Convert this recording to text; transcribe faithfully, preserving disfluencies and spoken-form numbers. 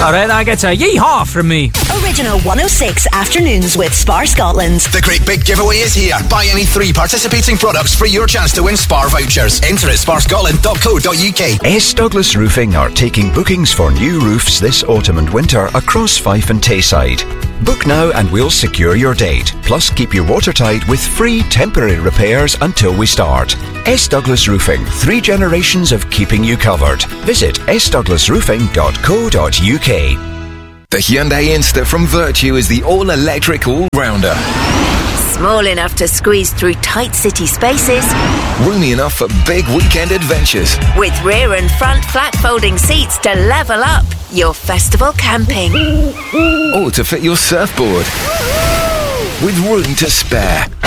Alright, that gets a yee-haw from me. Original one oh six Afternoons with Spar Scotland. The great big giveaway is here. Buy any three participating products for your chance to win Spar vouchers. Enter at spar scotland dot co dot uk. S. Douglas Roofing are taking bookings for new roofs this autumn and winter across Fife and Tayside. Book now and we'll secure your date. Plus keep you watertight with free temporary repairs until we start. S. Douglas Roofing, three generations of keeping you covered. Visit s douglas roofing dot co dot uk. The Hyundai Insta from Virtue is the all-electric all-rounder. Small enough to squeeze through tight city spaces. Roomy enough for big weekend adventures. With rear and front flat folding seats to level up your festival camping. Or to fit your surfboard. With room to spare.